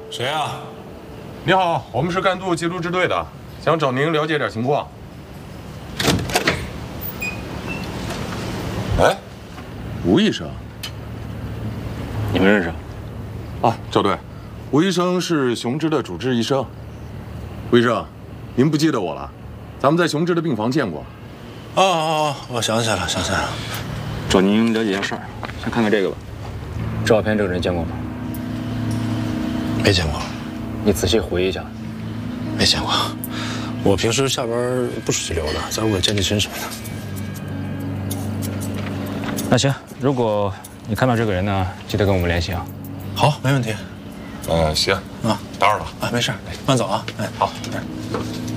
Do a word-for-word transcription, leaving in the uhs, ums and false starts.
谁呀？ 你好，我们是甘肃缉毒支队的，想找您了解点情况。哎，吴医生， 你们认识？ 啊，赵队，吴医生是雄狮的主治医生。吴医生，您不记得我了？咱们在雄狮的病房见过。 哦哦哦，我想起来了，想起来了。 找您了解一下事儿，先看看这个吧。照片这个人见过吗？ 没见过。 你仔细回忆一下。 没见过。我平时下班不出去溜达，在屋里健健身什么的。 那行，如果你看到这个人呢，记得跟我们联系啊。 好，没问题。 嗯，行啊， 打扰了啊，没事，慢走啊。哎，好。哎